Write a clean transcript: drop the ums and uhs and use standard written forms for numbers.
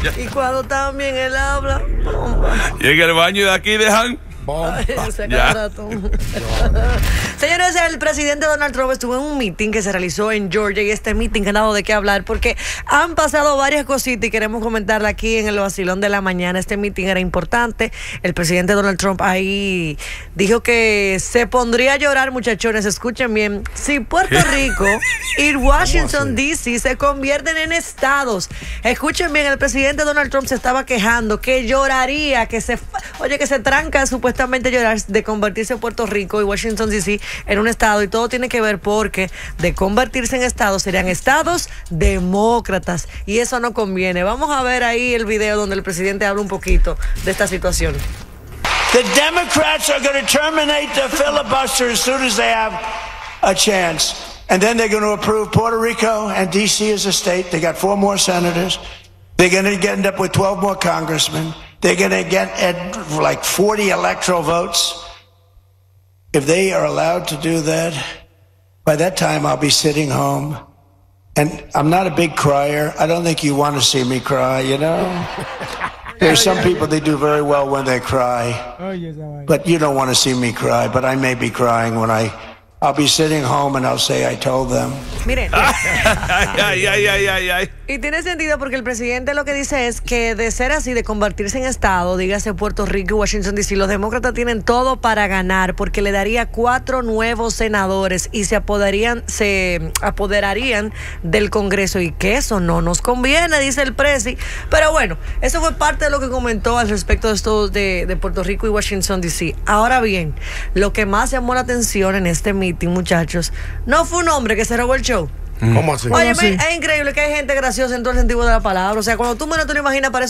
Y cuando también él habla, y en el baño de aquí dejan. Señores, el presidente Donald Trump estuvo en un meeting que se realizó en Georgia, y este meeting ha dado de qué hablar porque han pasado varias cositas y queremos comentarla aquí en el vacilón de la mañana. Este meeting era importante. El presidente Donald Trump ahí dijo que se pondría a llorar, muchachones, escuchen bien, si Puerto Rico y Washington D.C. se convierten en estados. Escuchen bien, el presidente Donald Trump se estaba quejando que lloraría, que se tranca supuestamente llorar de convertirse Puerto Rico y Washington D.C. en un estado, y todo tiene que ver porque de convertirse en estados serían estados demócratas y eso no conviene. Vamos a ver ahí el video donde el presidente habla un poquito de esta situación. The Democrats are going to terminate the filibuster as soon as they have a chance, and then they're going to approve Puerto Rico and D.C. as a state. They got 4 more senators. They're going to end up with 12 more congressmen. They're going to get like 40 electoral votes. If they are allowed to do that, by that time I'll be sitting home. And I'm not a big crier. I don't think you want to see me cry, you know? There's some people, they do very well when they cry. But you don't want to see me cry. But I may be crying when I'll be sitting home and I'll say I told them. Miren. Y tiene sentido porque el presidente lo que dice es que de ser así, de convertirse en estado, dígase Puerto Rico y Washington D.C., los demócratas tienen todo para ganar porque le daría 4 nuevos senadores y se apoderarían del Congreso, y que eso no nos conviene, dice el presi. Pero bueno, eso fue parte de lo que comentó al respecto de esto de Puerto Rico y Washington D.C. Ahora bien, lo que más llamó la atención en este meeting, muchachos, no fue un hombre que se robó el show. ¿Cómo así? Oye, es increíble que hay gente graciosa en todo el sentido de la palabra. O sea, cuando tú menos te lo imaginas, parece